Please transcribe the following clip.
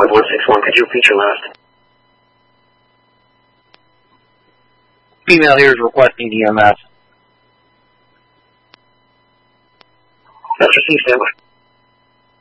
161, could you repeat your last? Female here is requesting EMS. That's received, stand by.